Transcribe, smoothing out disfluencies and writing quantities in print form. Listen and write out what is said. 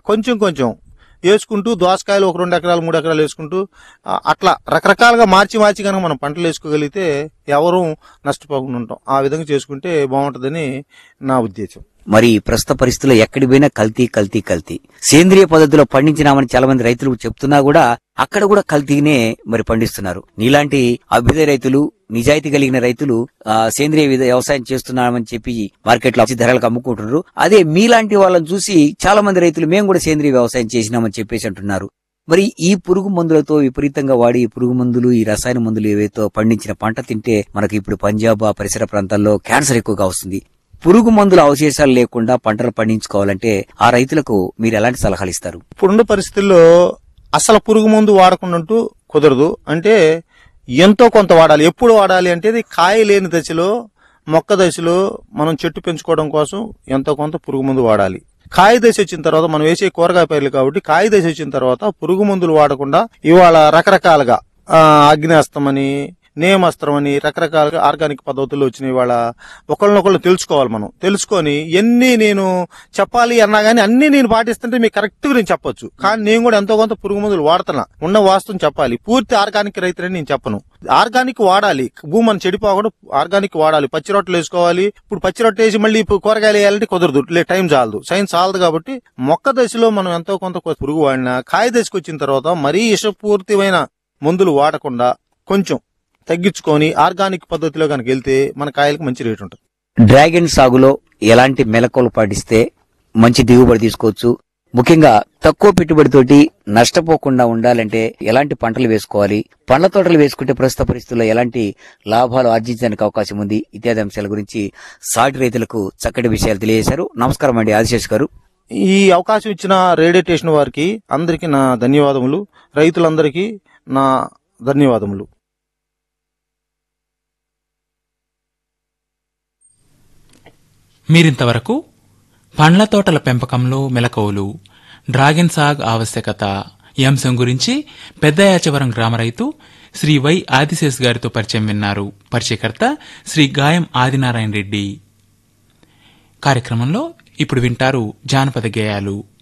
కొంచెం కొంచెం వేసుకుంటూ దోసకాయలు ఒక 2 ఎకరాలు 3 ఎకరాలు వేసుకుంటూ అట్లా రకరకాలుగా మార్చి కనుక మనం పంటలు వేసుకోగలిగితే ఎవరూ నష్టపోకుండా ఉంటాం. ఆ విధంగా చేసుకుంటే బాగుంటుందని నా ఉద్దేశం. మరి ప్రస్తుత పరిస్థితుల్లో ఎక్కడి పోయినా కల్తీ. సేంద్రియ పద్ధతిలో పండించినామని చాలా మంది రైతులు చెప్తున్నా కూడా అక్కడ కూడా కల్తీనే మరి పండిస్తున్నారు. నీలాంటి అభ్యుదయ రైతులు, నిజాయితీ కలిగిన రైతులు సేంద్రియ వ్యవసాయం చేస్తున్నామని చెప్పి మార్కెట్లో ధరలకు అమ్ముకుంటున్నారు. అదే మీలాంటి వాళ్ళని చూసి చాలా మంది రైతులు మేము కూడా సేంద్రియ వ్యవసాయం చేసినామని చెప్పేసి అంటున్నారు. మరి ఈ పురుగు మందులతో విపరీతంగా వాడి ఈ పురుగు మందులు, ఈ రసాయన మందులు ఏవైతే పండించిన పంట తింటే మనకి ఇప్పుడు పంజాబ్ పరిసర ప్రాంతాల్లో క్యాన్సర్ ఎక్కువగా వస్తుంది. పురుగు మందుల అవశేషాలు లేకుండా పంటలు పండించుకోవాలంటే ఆ రైతులకు మీరు ఎలాంటి సలహాలు ఇస్తారు? ఇప్పుడున్న పరిస్థితుల్లో అసలు పురుగు మందు వాడకుండా కుదరదు. అంటే ఎంతో కొంత వాడాలి. ఎప్పుడు వాడాలి అంటే కాయ లేని దశలో, మొక్క దశలో మనం చెట్టు పెంచుకోవడం కోసం ఎంతో కొంత పురుగు మందు వాడాలి. కాయ దశ వచ్చిన తర్వాత మనం వేసే కూరగాయ పైర్లు కాబట్టి కాయ దశ వచ్చిన తర్వాత పురుగు మందులు వాడకుండా ఇవాళ రకరకాలుగా అగ్నేస్తం నేమస్త్రం అని రకరకాలుగా ఆర్గానిక్ పద్ధతుల్లో వచ్చినాయి. వాళ్ళ ఒకళ్ళనొకళ్ళు తెలుసుకోవాలి. మనం తెలుసుకొని ఎన్ని నేను చెప్పాలి అన్నా గానీ అన్ని నేను పాటిస్తుంటే మీకు కరెక్ట్ గా నేను చెప్పొచ్చు. కానీ నేను కూడా ఎంతో కొంత పురుగు మందులు వాడుతున్నా. ఉన్న వాస్తవం చెప్పాలి. పూర్తి ఆర్గానిక్ రైతులని నేను చెప్పను. ఆర్గానిక్ వాడాలి. భూమి చెడిపోకుండా ఆర్గానిక్ వాడాలి. పచ్చి రొట్టెలు వేసుకోవాలి. ఇప్పుడు పచ్చి రొట్టె వేసి మళ్ళీ కూరగాయలు వేయాలంటే కుదరదు, టైం చాలదు, సైన్స్ చాలదు. కాబట్టి మొక్క దశలో మనం ఎంతో కొంత పురుగు వాడినా కాయ దశకు వచ్చిన తర్వాత మరీ విషపూరితమైన మందులు వాడకుండా కొంచెం తగ్గించుకొని ఆర్గానిక్ పద్ధతిలో కనుక వెళ్తే మన కాయలకు మంచి రేటు ఉంటుంది. డ్రాగన్ సాగులో ఎలాంటి మెలకువలు పాటిస్తే మంచి దిగుబడి తీసుకోవచ్చు? ముఖ్యంగా తక్కువ పెట్టుబడితోటి నష్టపోకుండా ఉండాలంటే ఎలాంటి పంటలు వేసుకోవాలి? పండ్ల తోటలు వేసుకుంటే ప్రస్తుత పరిస్థితుల్లో ఎలాంటి లాభాలు ఆర్జించడానికి అవకాశం ఉంది? ఇత్యాది అంశాల గురించి సాటి రైతులకు చక్కటి విషయాలు తెలియజేశారు. నమస్కారం అండి ఆదిశేష్ గారు. ఈ అవకాశం ఇచ్చిన రేడియో స్టేషన్ వారికి అందరికీ నా ధన్యవాదములు. రైతులందరికీ నా ధన్యవాదములు. మీరింతవరకు పండ్ల తోటల పెంపకంలో మెలకువలు, డ్రాగన్ సాగ్ ఆవశ్యకత ఈ అంశం గురించి పెద్ద యాచవరం గ్రామ రైతు శ్రీ వై ఆదిశేష్ గారితో పరిచయం విన్నారు. పరిచయకర్త శ్రీ గాయం ఆదినారాయణ రెడ్డి. కార్యక్రమంలో ఇప్పుడు వింటారు జానపద గేయాలు.